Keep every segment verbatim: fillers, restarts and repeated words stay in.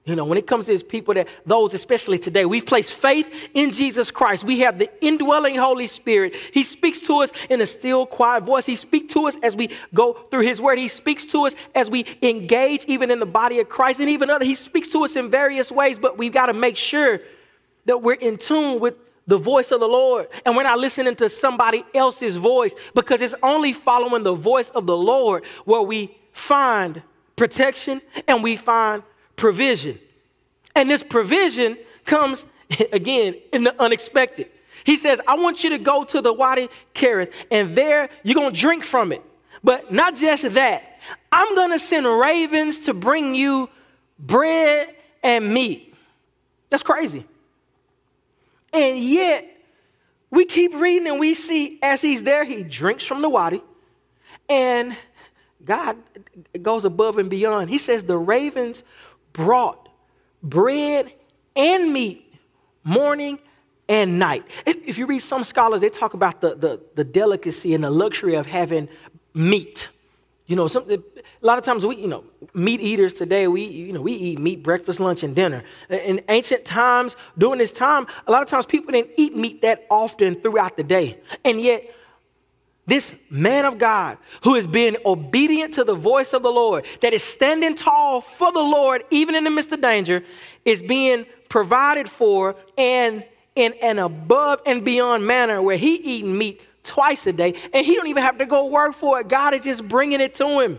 You know, when it comes to his people, that those, especially today, we've placed faith in Jesus Christ. We have the indwelling Holy Spirit. He speaks to us in a still, quiet voice. He speaks to us as we go through his word. He speaks to us as we engage even in the body of Christ and even other. He speaks to us in various ways, but we've got to make sure that we're in tune with the voice of the Lord. And we're not listening to somebody else's voice, because it's only following the voice of the Lord where we find protection and we find provision. And this provision comes, again, in the unexpected. He says, I want you to go to the Wadi Kerith, and there you're going to drink from it. But not just that. I'm going to send ravens to bring you bread and meat. That's crazy. And yet, we keep reading and we see as he's there, he drinks from the Wadi. And God goes above and beyond. He says the ravens brought bread and meat morning and night. If you read some scholars, they talk about the, the, the delicacy and the luxury of having meat. You know, some, a lot of times we, you know, meat eaters today, we, you know, we eat meat breakfast, lunch, and dinner. In ancient times, during this time, a lot of times people didn't eat meat that often throughout the day. And yet, this man of God who is being obedient to the voice of the Lord, that is standing tall for the Lord, even in the midst of danger, is being provided for and in an above and beyond manner where he eating meat twice a day, and he don't even have to go work for it. God is just bringing it to him.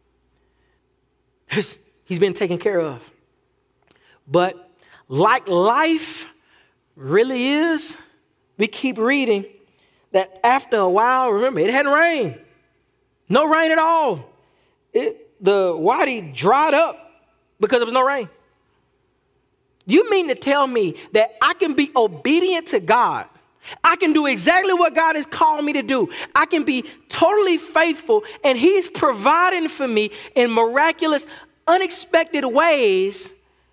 He's been taken care of. But like life really is, we keep reading that after a while, remember, it hadn't rained. No rain at all. It, the Wadi dried up because there was no rain. You mean to tell me that I can be obedient to God? I can do exactly what God has called me to do. I can be totally faithful, and he's providing for me in miraculous, unexpected ways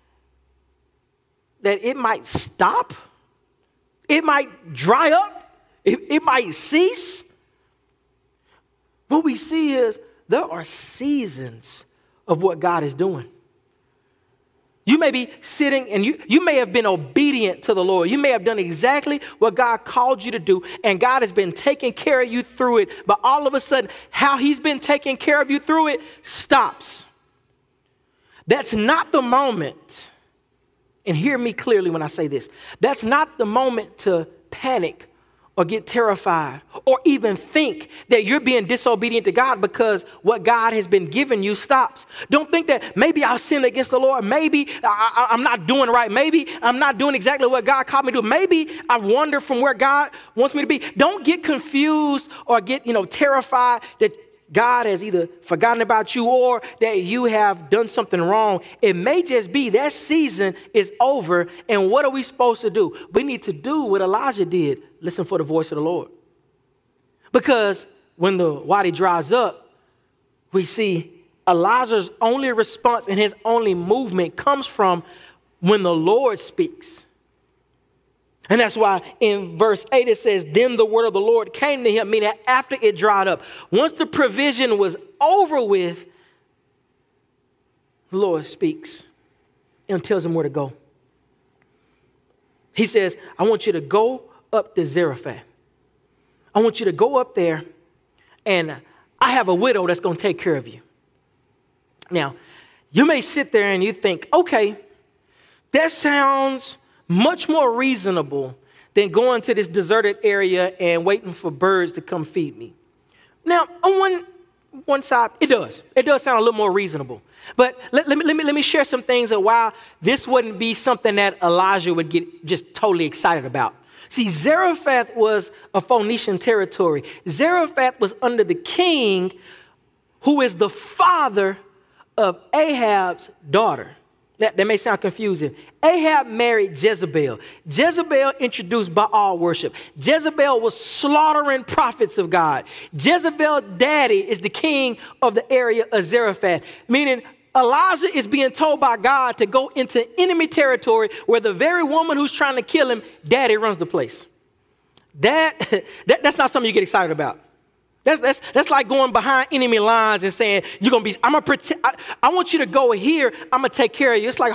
that it might stop. It might dry up. It, it might cease. What we see is there are seasons of what God is doing. You may be sitting and you, you may have been obedient to the Lord. You may have done exactly what God called you to do, and God has been taking care of you through it. But all of a sudden, how he's been taking care of you through it stops. That's not the moment. And hear me clearly when I say this. That's not the moment to panic or get terrified or even think that you're being disobedient to God because what God has been giving you stops. Don't think that maybe I'll sin against the Lord. Maybe I, I, I'm not doing right. Maybe I'm not doing exactly what God called me to do. Maybe I wander from where God wants me to be. Don't get confused or get, you know, terrified that God has either forgotten about you or that you have done something wrong. It may just be that season is over, and what are we supposed to do? We need to do what Elijah did. Listen for the voice of the Lord. Because when the Wadi dries up, we see Elijah's only response and his only movement comes from when the Lord speaks. And that's why in verse eight it says, then the word of the Lord came to him, meaning after it dried up. Once the provision was over with, the Lord speaks and tells him where to go. He says, I want you to go up to Zarephath. I want you to go up there, and I have a widow that's going to take care of you. Now, you may sit there and you think, okay, that sounds much more reasonable than going to this deserted area and waiting for birds to come feed me. Now, on one, one side, it does. It does sound a little more reasonable. But let, let, me, let, me, let me share some things of why this wouldn't be something that Elijah would get just totally excited about. See, Zarephath was a Phoenician territory. Zarephath was under the king who is the father of Ahab's daughter. That, that may sound confusing. Ahab married Jezebel. Jezebel introduced Baal worship. Jezebel was slaughtering prophets of God. Jezebel's daddy is the king of the area of Zarephath, meaning Elijah is being told by God to go into enemy territory where the very woman who's trying to kill him, daddy runs the place. That, that that's not something you get excited about. That's, that's, that's like going behind enemy lines and saying, you're going to be, I'm going to protect, I, I want you to go here. I'm going to take care of you. It's like